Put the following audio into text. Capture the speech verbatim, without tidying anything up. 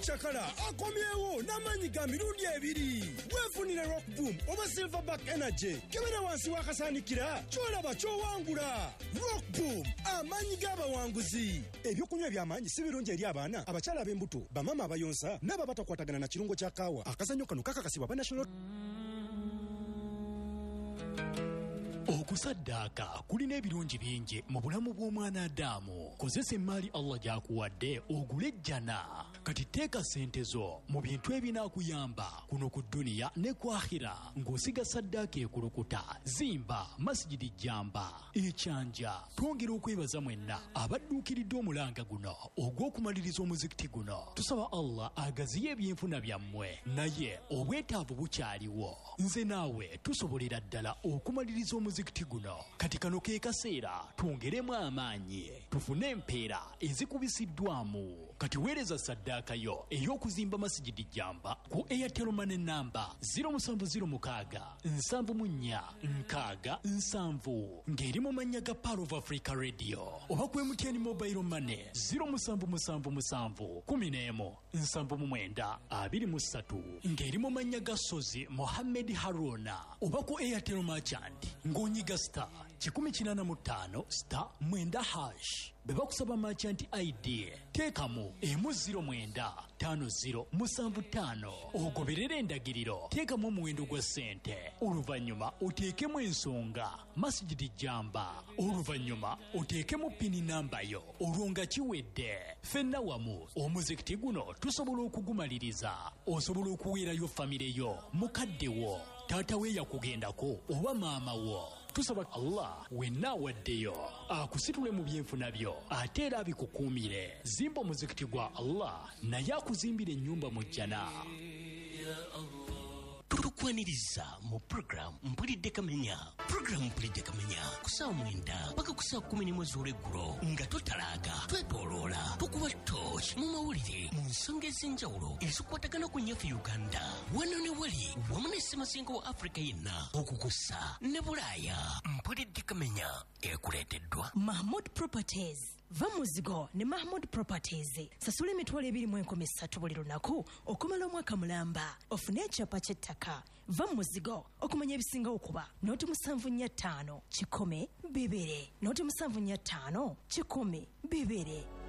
Chakala akomyewo n'amanyi ga mirundi ebiri. Weefunire Rock Boom oba Silverback Energy kebera wansi wakasanikira kyolaba kyowangula. Rock Boom amanyi g'abawanguzi. Ebyokunywa by'amaanyi si birungi eri abaana abakyala ab'embuto bamama abayonsa n'aba batakwatagana na kirungo kya kaawa. Akazannyo kano kakakasibwa ba National. Okusaddaaka kulina ebirungi bingi mu bulamu bw'omwana Adamu. Kozesa emmaali Allah gy'akuwadde ogule ejjana. Kati teeka ssente zo mu bintu ebinaakuyamba kuno ku dduniya ne ku akhira ng'osiga saddaaka ekulukuta. Zimba masijidi jjamba ekyanja. Twongera okwebaza mwenna abadduukiridde omulanga guno ogw'okumaliriza omuzikiti guno. Tusaba Allah agaziye ebyenfuna byammwe naye obwetaavu bukyaliwo. Nze naawe tusobolera ddala okumaliriza omuzikiti guno. Kati kano ke kaseera twongeremu amaanyi tufune empeera ezikubisiddwamu. Kati weereza saddaaka yo ey'okuzimba masijidi jjamba ku Airtel Money namba zero seven zero six seven mu nnya nkaaga nsanvu ng'eri mu mannya ga Power of Africa Radio oba ku M T N Mobile Money zero seven seven seven one zero one nsanvu mu mwenda abiri mu ssatu ng'eri mu mannya ga Sozi Mohammed Haruna oba ku Airtel Merchant ng'onyiga star kikumi kinaana mu ttaano star mwenda hash. Beba kusaba merchant I D teekamu emu ziro mwenda tano ziro musanvu ttaano ogoberera endagiriro. Teekamu omuwendo gwa ssente oluvannyuma oteekemu ensonga masijidi jjamba oluvannyuma oteekemu pini namba yo olwo nga kiwedde. Ffenna wamu omuzikiti guno tusobola okugumaliriza. Osobola okuweerayo famire yo mukadde wo taata we yakugendako oba maama wo. Tusaba Allah wenna awaddeyo akusitule mu byenfuna byo ate era abikukuumire. Zimba omuzikiti gwa Allah naye akuzimbira ennyumba mu jjana. Tukwaniriza mu program Mpulidde Kamenya. Program Mpulidde Kamenya kusaa mwenda paka kusaa kumi n'imwe z'olweggulo nga totalaaga twetooloola tukuba torch mu mawulire mu nsonga ez'enjawulo ezikwatagana ku nnyaffe Uganda wano ne wali wamu ne Ssemasenga wa Africa yenna okukusa ne Bulaaya. Mpulidde Kamenya ekuleeteddwa Mahmood Properties. Va muzigo ne Mahmood Properties. Sasula emitwalo ebiri mu enkumi ssatu buli lunaku okumala omwaka mulamba. Ofune ekyapa ky'ettaka. Va muzigo okumanya ebisinga okuba nooti musanvu nnya ttaano kikumi bibiri nooti musanvu nnya ttaano kikumi bibiri.